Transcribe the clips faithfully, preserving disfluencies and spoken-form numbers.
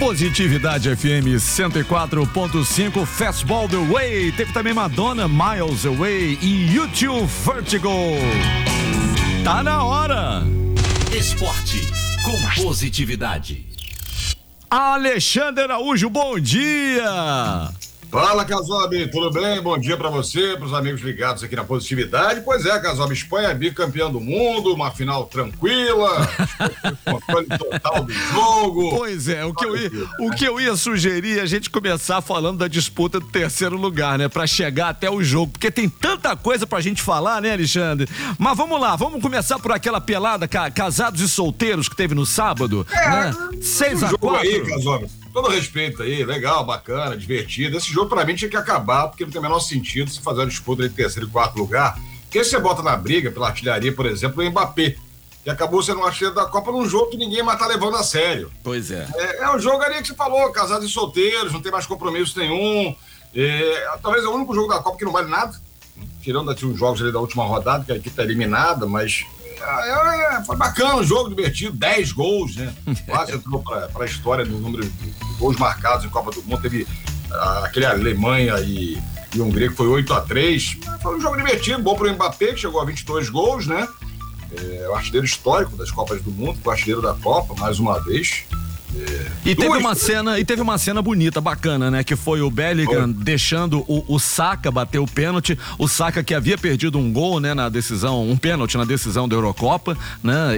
Positividade F M cento e quatro ponto cinco, Fastball the Way. Teve também Madonna, Miles Away e U dois Vertigo. Tá na hora. Esporte com positividade. Alexandre Araújo, bom dia. Fala, Casob, tudo bem? Bom dia pra você, pros amigos ligados aqui na Positividade. Pois é, Casob, Espanha é bicampeã do mundo, uma final tranquila, controle total do jogo. Pois é, o que, eu ia, o que eu ia sugerir é a gente começar falando da disputa do terceiro lugar, né? Pra chegar até o jogo, porque tem tanta coisa pra gente falar, né, Alexandre? Mas vamos lá, vamos começar por aquela pelada ca- casados e solteiros que teve no sábado, é, né? seis a quatro. Aí, Casob. Todo respeito aí, legal, bacana, divertido. Esse jogo pra mim tinha que acabar, porque não tem o menor sentido se fazer uma disputa entre terceiro e quarto lugar. Porque você bota na briga pela artilharia, por exemplo, o Mbappé, que acabou sendo um artilheiro da Copa num jogo que ninguém mais tá levando a sério. Pois é. É, é um jogo ali que você falou, casados e solteiros, não tem mais compromisso nenhum. É, talvez é o único jogo da Copa que não vale nada, tirando assim, os jogos ali da última rodada, que a equipe tá eliminada, mas... É, é, foi bacana o jogo, divertido, dez gols, né? Quase entrou pra, pra história do número de gols marcados em Copa do Mundo. Teve ah, aquele Alemanha e, e Hungria que foi oito a três. Foi um jogo divertido, bom pro Mbappé, que chegou a vinte e dois gols, né? É, o artilheiro histórico das Copas do Mundo, o artilheiro da Copa, mais uma vez. É, E teve duas... uma cena, e teve uma cena bonita, bacana, né? Que foi o Bellingham oh. deixando o, o Saka bater o pênalti, o Saka que havia perdido um gol, né? Na decisão, um pênalti na decisão da Eurocopa, né?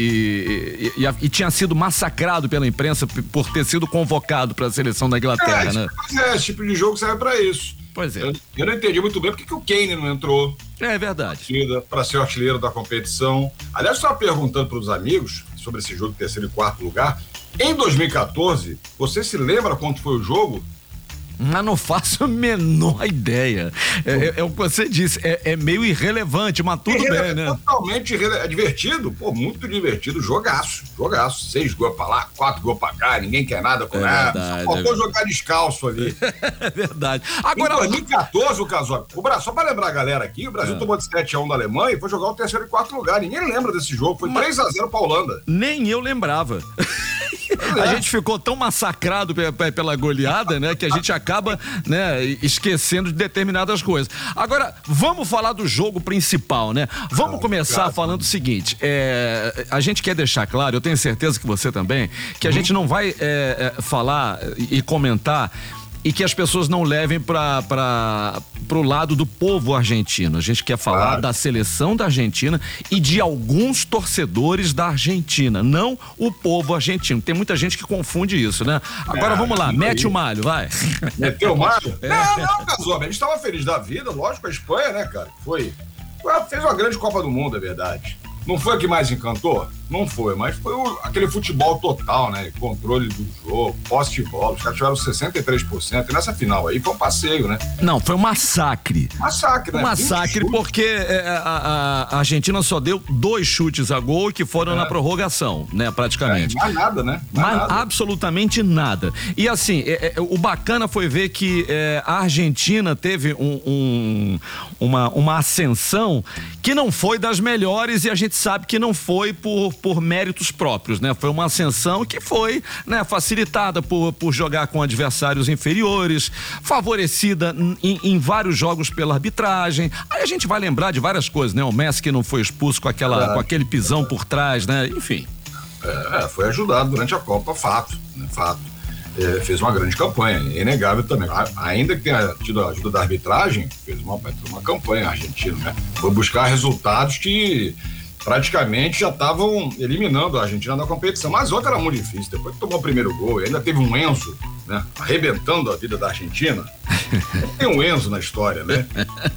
E, e, e, e tinha sido massacrado pela imprensa por ter sido convocado para a seleção da Inglaterra, é, né? É, esse tipo de jogo serve para isso. Pois é. Eu, eu não entendi muito bem porque que o Kane não entrou. É verdade. Para ser o artilheiro da competição. Aliás, eu estava perguntando para os amigos sobre esse jogo de terceiro e quarto lugar. Em dois mil e quatorze, você se lembra quanto foi o jogo? Mas não faço a menor ideia. É, é, é o que você disse, é, é meio irrelevante, mas tudo Irrele- bem, né? Totalmente irrele- é divertido, pô, muito divertido, jogaço, jogaço. Seis gols pra lá, quatro gols pra cá, ninguém quer nada com É nada. verdade, Só faltou é jogar descalço ali. É verdade. Agora, Agora, em dois mil e quatorze, o Casob, o Brasil, só pra lembrar a galera aqui, o Brasil É. tomou de sete a um da Alemanha e foi jogar o terceiro e quarto lugar. Ninguém lembra desse jogo, foi Mas- três a zero pra Holanda. nem eu lembrava. A gente ficou tão massacrado pe- pe- pela goleada, né, que a gente acaba, né, esquecendo de determinadas coisas. Agora, vamos falar do jogo principal, né? Vamos Ah, começar obrigado. falando o seguinte, é, a gente quer deixar claro, eu tenho certeza que você também, que a Uhum. gente não vai é, é, falar e comentar e que as pessoas não levem para para pro lado do povo argentino. A gente quer falar Claro. da seleção da Argentina e de alguns torcedores da Argentina, não o povo argentino. Tem muita gente que confunde isso, né? Agora É, vamos lá, isso mete aí. o malho, vai. Meteu o Mário? Não, não, Casob, a gente tava feliz da vida, lógico, a Espanha, né, cara? Foi, foi- fez uma grande Copa do Mundo, é verdade. Não foi o que mais encantou? Não foi, mas foi o- aquele futebol total, né? Controle do jogo, posse de bola. Os caras tiveram sessenta e três por cento e nessa final aí foi um passeio, né? Não, foi um massacre. Massacre, Um né? massacre vinte chutes. porque é, a, a- a Argentina só deu dois chutes a gol que foram É. na prorrogação, né, praticamente. É, mais nada, né? Mais Mas nada. absolutamente nada. E assim, é, é, o bacana foi ver que é, a Argentina teve um, um- uma, uma ascensão que não foi das melhores e a gente sabe que não foi por, por méritos próprios, né? Foi uma ascensão que foi, né, facilitada por, por jogar com adversários inferiores, favorecida em, em vários jogos pela arbitragem. Aí a gente vai lembrar de várias coisas, né? O Messi que não foi expulso com, aquela, É. com aquele pisão por trás, né? Enfim. É, foi ajudado durante a Copa, fato, né? Fato. É, fez uma grande campanha, é inegável também. A- ainda que tenha tido a ajuda da arbitragem, fez uma, uma campanha argentina, né? Foi buscar resultados que praticamente já estavam eliminando a Argentina da competição. Mas ontem era muito difícil. Depois que tomou o primeiro gol, e ainda teve um Enzo, né? Arrebentando a vida da Argentina. Tem um Enzo na história, né?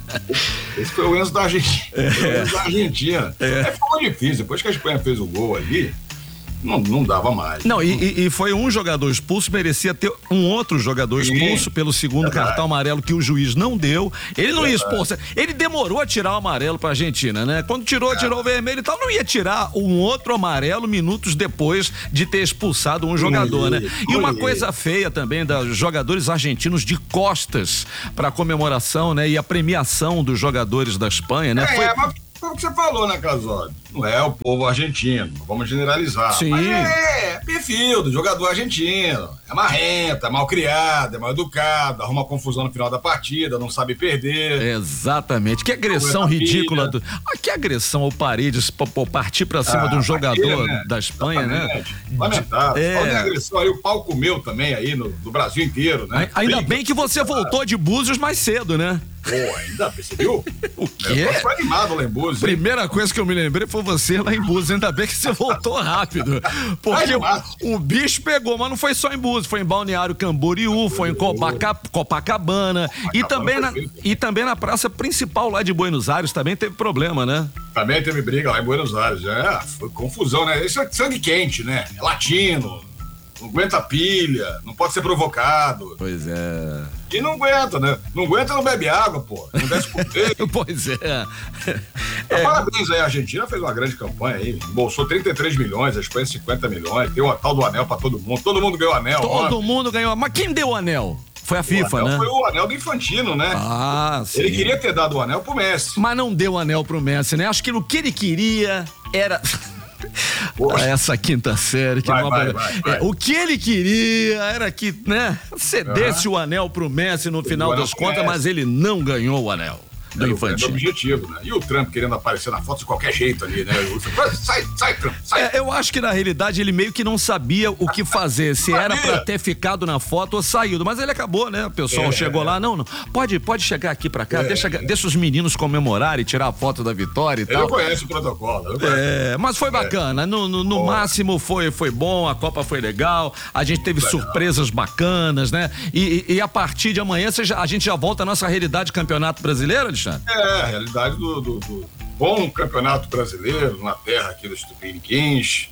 Esse foi o Enzo da Argentina. Foi o Enzo da Argentina. É. Aí ficou muito difícil. Depois que a Espanha fez o gol ali, não, não dava mais. Não, e, e- e foi um jogador expulso, merecia ter um outro jogador Sim. expulso pelo segundo Verdade. cartão amarelo que o juiz não deu. Ele não ia Verdade. expor, ele demorou a tirar o amarelo pra Argentina, né? Quando tirou, tirou o vermelho e tal, não ia tirar um outro amarelo minutos depois de ter expulsado um jogador, né? E uma Olha. coisa feia também dos jogadores argentinos de costas pra comemoração, né? E a premiação dos jogadores da Espanha, né? É, Foi... mas que você falou, né, Casório? Não é o povo argentino, vamos generalizar. Sim. Mas é, é perfil do jogador argentino. É marrento, é mal criado, é mal educado, arruma confusão no final da partida, não sabe perder. Exatamente. Que agressão ridícula. Do... Ah, que agressão ao Paredes, pô, partir pra cima ah, de um jogador ele, né? da Espanha, Exatamente. né? Lamentável. É. Olha a agressão aí, o pau comeu também aí no, no Brasil inteiro, né? Ainda bem, bem que você voltou de Búzios mais cedo, né? Pô, ainda percebeu? O quê? Foi animado lá em Búzios. Primeira hein? coisa que eu me lembrei foi você lá em Búzios. Ainda bem que você voltou rápido. Porque o, o bicho pegou, mas não foi só em Búzios. Foi em Balneário Camboriú, foi em Copaca, Copacabana. Copacabana e, também na, e também na praça principal lá de Buenos Aires também teve problema, né? Também teve briga lá em Buenos Aires. É, foi confusão, né? Isso é sangue quente, né? É latino. Não aguenta pilha, não pode ser provocado. Pois é. E não aguenta, né? Não aguenta, não bebe água, pô. Não desce por dentro. Pois é. é. Parabéns aí, a Argentina fez uma grande campanha aí. Embolsou trinta e três milhões, a Espanha cinquenta milhões. Deu o tal do anel pra todo mundo. Todo mundo ganhou anel. Todo ó. mundo ganhou. Mas quem deu o anel? Foi a FIFA, né? Foi o anel do Infantino, né? Ah, sim. Ele queria ter dado o anel pro Messi. Mas não deu o anel pro Messi, né? Acho que o que ele queria era... Essa quinta série que vai, uma... vai, vai, vai. É, o que ele queria era que, né, cedesse uhum. o anel pro Messi no final das contas, mas ele não ganhou o anel do é, Infantino. É o objetivo, né? E o Trump querendo aparecer na foto de qualquer jeito ali, né? Sai, sai, Trump, sai. É, eu acho que na realidade ele meio que não sabia o que fazer, se era pra ter ficado na foto ou saído, mas ele acabou, né? O pessoal é, chegou é. lá, não, não, pode, pode chegar aqui pra cá, é, deixa, é. deixa os meninos comemorarem e tirar a foto da vitória e ele tal. Ele conhece o protocolo. Ele conhece. É, mas foi bacana, no, no, no máximo foi, foi bom, a Copa foi legal, a gente teve legal. surpresas bacanas, né? E, e, e a partir de amanhã já, a gente já volta à nossa realidade de campeonato brasileiro, Alexandre? É, realidade do, do, do bom campeonato brasileiro na terra aqui dos Tupiniquins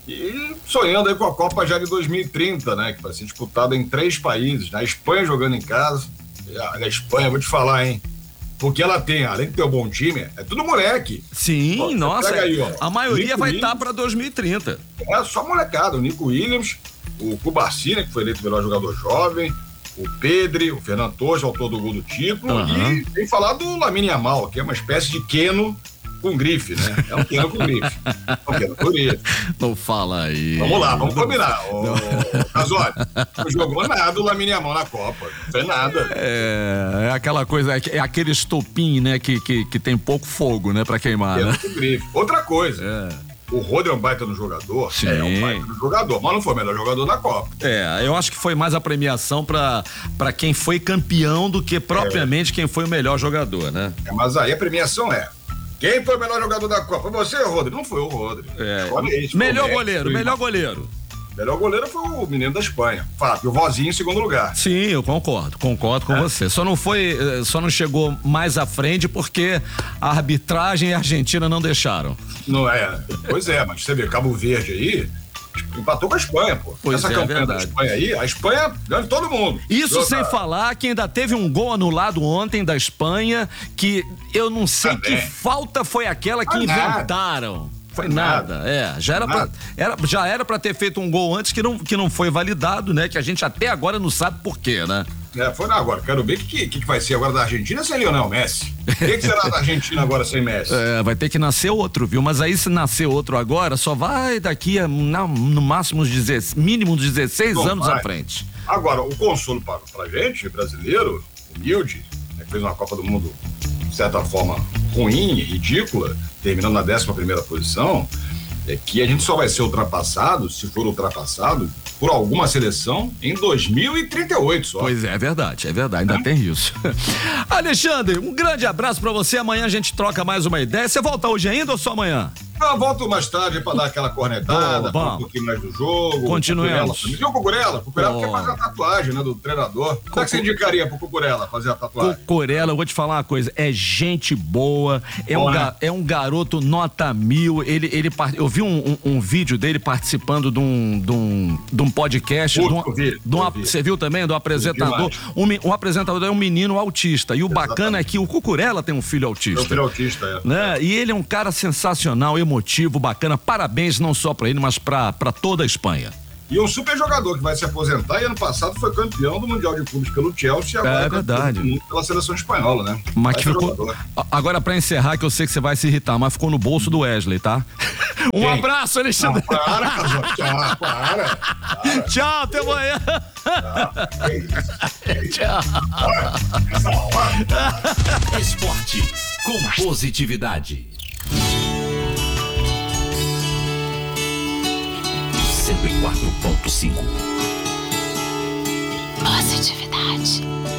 e sonhando aí com a Copa já de dois mil e trinta, né, que vai ser disputada em três países, na Espanha jogando em casa. A Espanha, vou te falar, hein, porque ela tem, além de ter um bom time, é tudo moleque. Sim, ó, nossa, aí, ó, a maioria Nico vai estar tá para dois mil e trinta. É, só molecada, o Nico Williams, o Cubarci, né, que foi eleito o melhor jogador jovem, o Pedri, o Fernando Torres, autor do gol do título, uhum. e tem falado do Lamine Yamal, que é uma espécie de Keno com grife, né? É um Keno com grife. É um Keno com grife. Não fala aí. Vamos lá, vamos combinar. Ô, Casório, não jogou nada o Lamine Yamal na Copa. Não fez nada. É, é aquela coisa, é aquele estopim, né, que, que, que tem pouco fogo, né, pra queimar, Keno né? com grife. Outra coisa. É. O Rodri é um baita no jogador, Sim. é um baita no jogador, mas não foi o melhor jogador da Copa. É, eu acho que foi mais a premiação pra, pra quem foi campeão do que propriamente é. quem foi o melhor jogador, né? É, mas aí a premiação é, quem foi o melhor jogador da Copa? Foi você, Rodri? Não foi o Rodri. É. Aí, melhor goleiro, melhor goleiro. Melhor goleiro foi o menino da Espanha, Fábio, o Vozinho em segundo lugar. Sim, eu concordo, concordo com é. você. Só não foi, só não chegou mais à frente porque a arbitragem e a Argentina não deixaram. Não é, pois é, mas você vê, Cabo Verde aí, empatou com a Espanha, pô. Pois Essa é, campanha verdade. da Espanha aí, a Espanha ganha de todo mundo. Isso Joga... sem falar que ainda teve um gol anulado ontem da Espanha, que eu não sei Também. que falta foi aquela que ah, inventaram. Nada. Foi nada, nada, é, já era, pra, era já era pra ter feito um gol antes que não, que não foi validado, né, que a gente até agora não sabe por quê, né? É, foi na agora, quero ver o que, que, que vai ser agora da Argentina sem Lionel Messi. O que, que será da Argentina agora sem Messi? É, vai ter que nascer outro, viu, mas aí se nascer outro agora, só vai daqui a não, no máximo uns dezesseis, mínimo uns dezesseis não anos vai. à frente. Agora, o consolo pra, pra gente, brasileiro, humilde, né, que fez uma Copa do Mundo de certa forma ruim, ridícula, terminando na décima primeira posição, é que a gente só vai ser ultrapassado, se for ultrapassado, por alguma seleção em dois mil e trinta e oito só. Pois é, é verdade, é verdade, ainda é? tem isso. Alexandre, um grande abraço pra você, amanhã a gente troca mais uma ideia. Você volta hoje ainda ou só amanhã? Eu volto mais tarde pra dar aquela cornetada, oh, um pouquinho mais do jogo. Continuemos. E o Cucurella? O Cucurella oh. quer fazer a tatuagem, né, do treinador. Como é que você indicaria pro Cucurella fazer a tatuagem? Cucurella, eu vou te falar uma coisa, é gente boa, é, Bom, um, né? é um garoto nota mil, ele, ele, eu vi um, um, um vídeo dele participando de um, de um, de um podcast, Puto, de um, vi, de um, você viu também, do apresentador, um, um apresentador é um menino autista, e o Exatamente. bacana é que o Cucurella tem um filho autista. Tem um filho autista, é. Né? E ele é um cara sensacional, emotivo, bacana, parabéns não só pra ele, mas pra, pra toda a Espanha. E um super jogador que vai se aposentar e ano passado foi campeão do Mundial de Clubes pelo Chelsea. Agora é verdade. Pela seleção espanhola, né? Mas que ficou... Agora, pra encerrar, que eu sei que você vai se irritar, mas ficou no bolso do Wesley, tá? Um Quem? abraço, Alexandre. Não, para, tchau, para, para. Tchau, até amanhã. Tchau. Esporte com positividade. cento e quatro ponto cinco. Positividade.